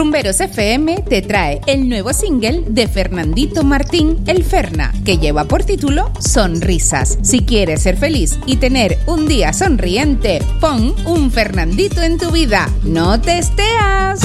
Rumberos FM te trae el nuevo single de Fernandito Martín, El Ferna, que lleva por título Sonrisas. Si quieres ser feliz y tener un día sonriente, pon un Fernandito en tu vida. ¡No te esteas!